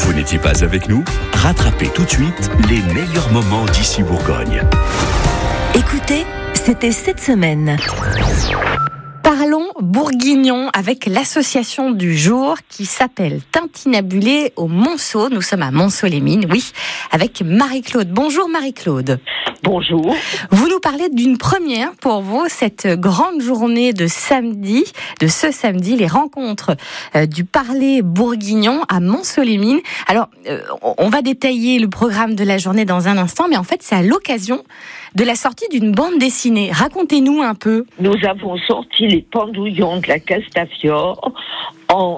Vous n'étiez pas avec nous? Rattrapez tout de suite les meilleurs moments d'ici Bourgogne. Écoutez, c'était cette semaine. Parlons bourguignon avec l'association du jour qui s'appelle Tintinabulé au Monceau. Nous sommes à Monceau-les-Mines, oui, avec Marie-Claude. Bonjour Marie-Claude. Bonjour. Vous nous parlez d'une première pour vous, cette grande journée de samedi, de ce samedi, les rencontres du parler bourguignon à Monceau-les-Mines. Alors, on va détailler le programme de la journée dans un instant, mais en fait, c'est à l'occasion de la sortie d'une bande dessinée. Racontez-nous un peu. Nous avons sorti Les Pendouillons de la Castafiore en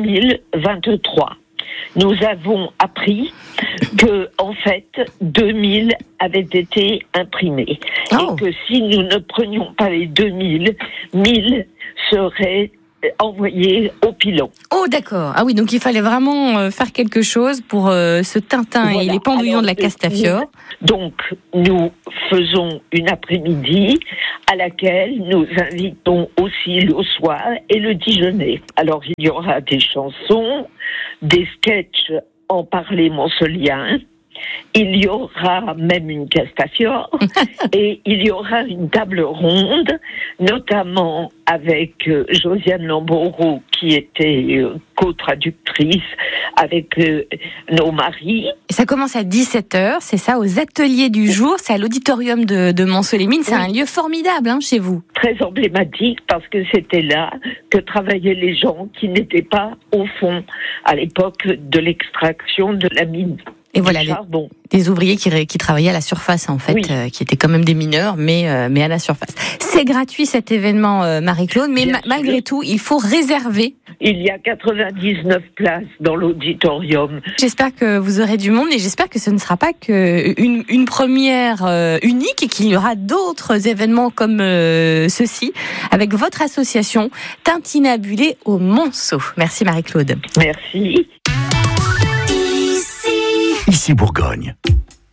2023. Nous avons appris que, en fait, 2000 avaient été imprimés. Et que si nous ne prenions pas les 2000, 1000 seraient envoyés au pilon. Oh, d'accord. Ah oui, donc il fallait vraiment faire quelque chose pour ce Tintin et les Pendouillons de la Castafiore. Donc, nous faisons une après-midi à laquelle nous invitons aussi le soir et le déjeuner. Alors, il y aura des chansons, des sketchs en parler monceaulien. Il y aura même une Castafiore et il y aura une table ronde, notamment avec Josiane Lambourou qui était co-traductrice avec nos maris. Ça commence à 17h, c'est ça, aux ateliers du jour, c'est à l'auditorium de Monceau-les-Mines, c'est un lieu formidable chez vous. Très emblématique parce que c'était là que travaillaient les gens qui n'étaient pas au fond à l'époque de l'extraction de la mine. Et voilà, des ouvriers qui travaillaient à la surface, en fait, qui étaient quand même des mineurs, mais à la surface. C'est gratuit cet événement, Marie-Claude, mais malgré tout, il faut réserver. Il y a 99 places dans l'auditorium. J'espère que vous aurez du monde et j'espère que ce ne sera pas qu'une première unique et qu'il y aura d'autres événements comme ceci avec votre association Tintinabulé au Monceau. Merci Marie-Claude. Merci. Ici Bourgogne.